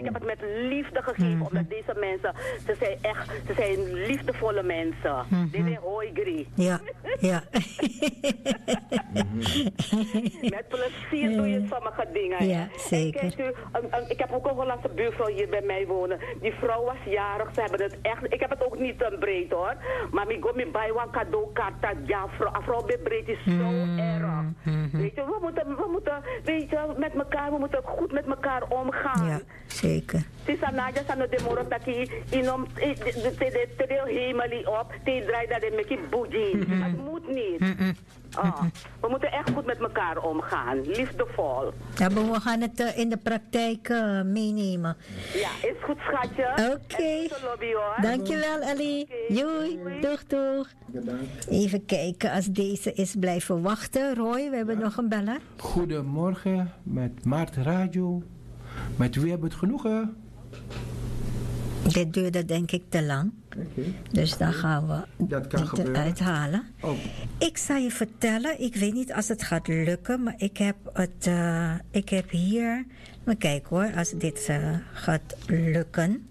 heb het met liefde gegeven, omdat deze mensen, ze zijn liefdevolle mensen. Dit is hooigri. Ja, ja. Met plezier doe je sommige dingen. Ja, zeker. En kijk u, ik heb ook een Hollandse buurvrouw hier bij mij wonen. Die vrouw was jarig, ze hebben het echt, ik heb het ook niet breed hoor. Maar ik ga me bij een cadeaukaart. Ja, vrouw breed is zo erg. Weet je, we moeten, weet je, met elkaar, we moeten goed met elkaar omgaan. Ja, zeker. Sisa Nadia sana de moro taki inom te hemeli op, te draai dat de meki bougie. Het moet niet. We moeten echt goed met elkaar omgaan, liefdevol. Ja, maar we gaan het in de praktijk meenemen. Ja, is goed schatje. Oké. Dankjewel Ellie. Joei. Doeg. Even kijken als deze is blijven wachten. Roy, we hebben nog een beller. Goedemorgen met Maart Radio. Met wie hebben we het genoegen? Dit duurde denk ik te lang. Dus dan gaan we dit eruit halen. Oh. Ik zal je vertellen, ik weet niet als het gaat lukken, maar ik heb hier, maar kijk hoor, als dit gaat lukken.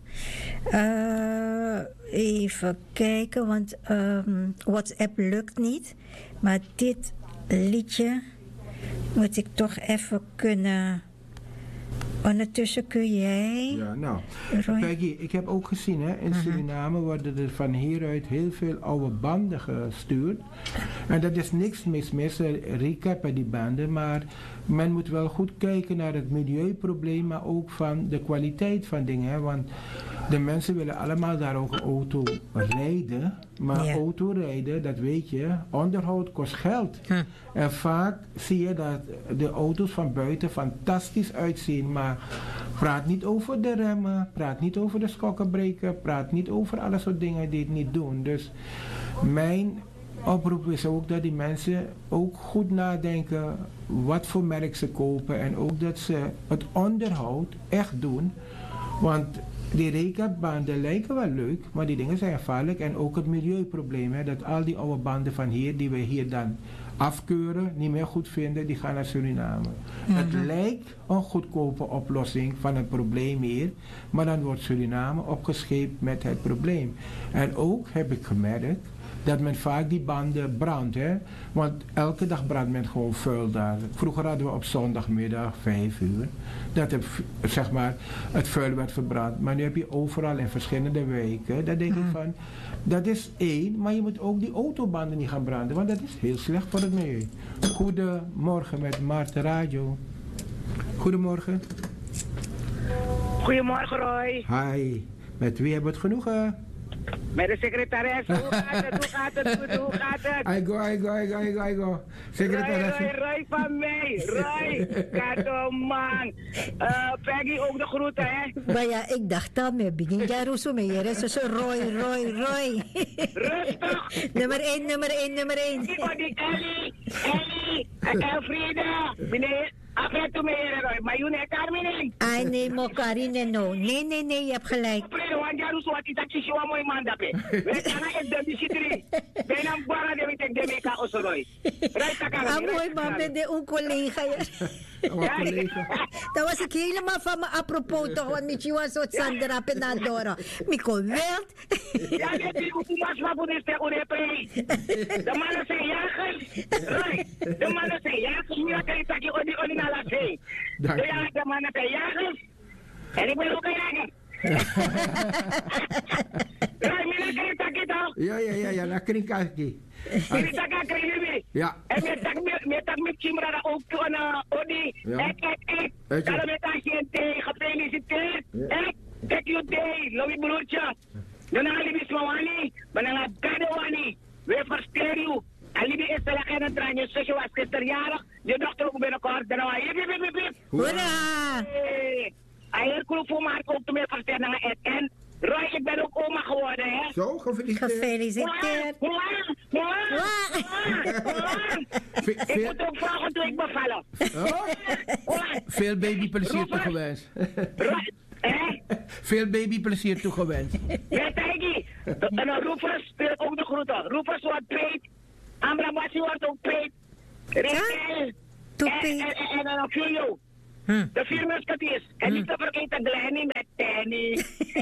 Even kijken, want WhatsApp lukt niet. Maar dit liedje moet ik toch even kunnen. Ondertussen kun jij... Ja, nou, Peggy, ik heb ook gezien, hè, in Suriname worden er van hieruit heel veel oude banden gestuurd. En dat is niks mis mee, ze recappen die banden, maar men moet wel goed kijken naar het milieuprobleem, maar ook van de kwaliteit van dingen, hè, want de mensen willen allemaal daar ook een auto rijden, maar autorijden, dat weet je, onderhoud kost geld. En vaak zie je dat de auto's van buiten fantastisch uitzien, maar praat niet over de remmen, praat niet over de schokkenbreken, praat niet over alle soort dingen die het niet doen. Dus mijn oproep is ook dat die mensen ook goed nadenken wat voor merk ze kopen en ook dat ze het onderhoud echt doen, want die recapbanden lijken wel leuk, maar die dingen zijn gevaarlijk. En ook het milieuprobleem, hè, dat al die oude banden van hier, die we hier dan afkeuren, niet meer goed vinden, die gaan naar Suriname. Het lijkt een goedkope oplossing van het probleem hier, maar dan wordt Suriname opgescheept met het probleem. En ook heb ik gemerkt dat men vaak die banden brandt, hè? Want elke dag brandt men gewoon vuil daar. Vroeger hadden we op zondagmiddag 5 uur dat zeg maar, het vuil werd verbrand. Maar nu heb je overal in verschillende wijken. Daar denk ik van, dat is één, maar je moet ook die autobanden niet gaan branden, want dat is heel slecht voor het milieu. Goedemorgen met Maarten Radio. Goedemorgen. Goedemorgen Roy. Hi, met wie hebben we het genoegen? Met de secretaris, hoe gaat het? I go. Secretaris. Roy van mij, Roy, Katoman. Peggy ook de groeten, hè? Maar ja, ik dacht al, me begin jij roeso mee, je is zo Roy. Rustig. Nummer 1. Die Ellie, Elfriede, meneer. Après tu me Roy, maar jullie hebben Carmine. Ai, nee, Mokarine, no. Nee, je hebt gelijk. Après, want jij roeso wat die taxi show aan mooi man dape. We gaan echt de visitri. Ben aan bara de witek de meka osoroy. Right takang. Ah, mooi man, ben de een collega. Dat was ik helemaal van me apropos toch, want met je was zo Sandra Penadora. Miko wild. Ja, dit is hoe mas maar voor deze orepe. De mannen zijn jagers. Right. De mannen zijn jagers. Nu had ik taki oni na laat. De mannen zijn jagers. En ik ben ook een jager. Right, mina kan taki toch? Ja, na krinkaki. Ini tak kiri. Ja. En met Chimra ook toen Odi. Ik. Kalau met Asiente gefeliciteerd. Thank you day, Louis broertje. Dan alibi smawani, bananga gadewani. We versteren you. Alibi is de lachen en traantje. Zusje was gisterjarig. Je dochter ook binnenkort. Dan was je. Hoera! Hij kroeg voor Mark ook te meer versteren en Roy, ik ben ook oma geworden, hè? Zo, gefeliciteerd. Ik moet ook vragen toen ik bevallen. Veel babyplezier toegewenst. Veel babyplezier toegewenst. Ja, Tijgi. En Rufus speelt ook de groeten. Rufus wordt peet. Amramasi wordt ook peet. Rachel. En Julio. De 4 musketiers. En niet te vergeten Glenny met Danny.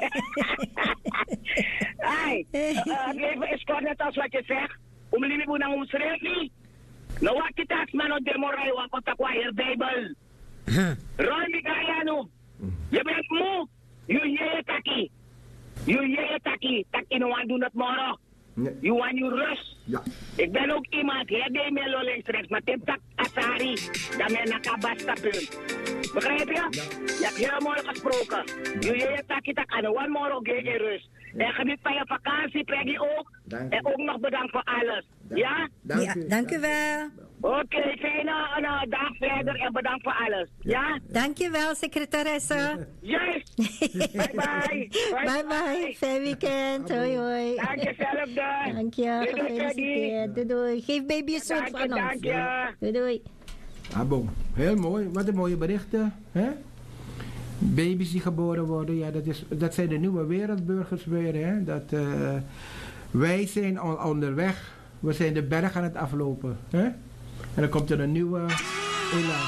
Hey, leven is kort net als wat je zegt. Libi mo nang umsrek ni. Nawakitas man o demoray wakot ako air Bible. Roy Migayano. Yabet mo. Yung yeyataki. Yung yeyataki. Tak inuwandunat moro. You want you rust? Ja. Ik ben ook iemand, hij me links rechts, maar tiptak asari, daarmee nakabasta punt. Begrijp je? Ja. Je hebt heel mooi gesproken. Jullie tak aan one more oké rust. En geniet van je vakantie, Peggy ook. Dank en ook nog bedankt voor alles. Ja? Dank u wel. Oké, fijne dag verder en bedankt voor alles. Ja? Dank je wel, secretaresse. Juist. Bye bye. Bye bye. Fijn weekend. Hoi hoi. Dank je zelfde. Dank je. Gefeliciteerd. Doei doei. Geef baby een zoen van ons. Dank je. Doei doei. Ah, bon. Heel mooi. Wat een mooie berichten. Hè? Baby's die geboren worden, ja, dat zijn de nieuwe wereldburgers weer. Hè? Wij zijn onderweg. We zijn de berg aan het aflopen. Hè? En dan komt er een nieuwe elan.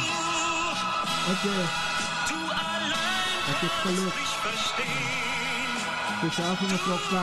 Het is gelukt. Speciaal voor mevrouw